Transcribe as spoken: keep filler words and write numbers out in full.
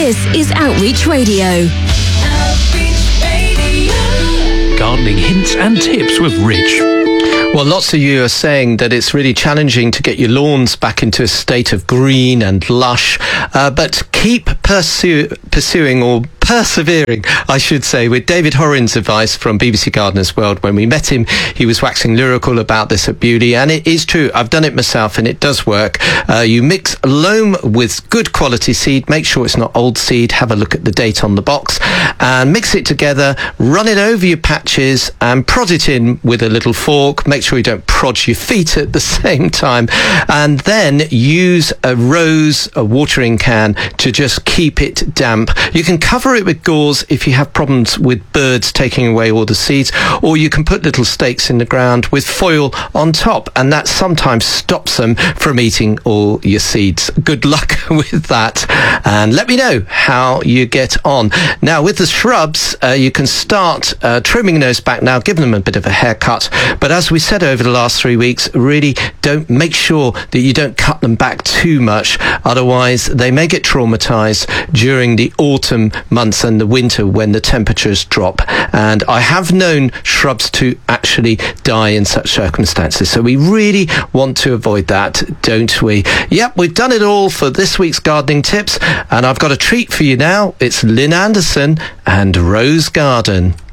This is Outreach Radio. Outreach Radio. Gardening hints and tips with Rich. Well, lots of you are saying that it's really challenging to get your lawns back into a state of green and lush, uh, but keep pursue, pursuing or persevering, I should say, with David Horan's advice from B B C Gardener's World. When we met him, he was waxing lyrical about this at Beauty, and it is true. I've done it myself, and it does work. Uh, you mix loam with good quality seed. Make sure it's not old seed. Have a look at the date on the box, and mix it together. Run it over your patches, and prod it in with a little fork. Make sure you don't prod your feet at the same time, and then use a rose, a watering can, to just keep it damp. You can cover it with gauze if you have problems with birds taking away all the seeds, or you can put little stakes in the ground with foil on top, and that sometimes stops them from eating all your seeds. Good luck with that, and let me know how you get on. Now, with the shrubs, uh, you can start uh, trimming those back now, give them a bit of a haircut, but as we said over the last three weeks, really don't make sure that you don't cut them back too much, otherwise they may get traumatized during the autumn months and the winter when the temperatures drop. And I have known shrubs to actually die in such circumstances, so we really want to avoid that, don't we? Yep, we've done it all for this week's gardening tips, and I've got a treat for you now. It's Lynn Anderson and Rose Garden.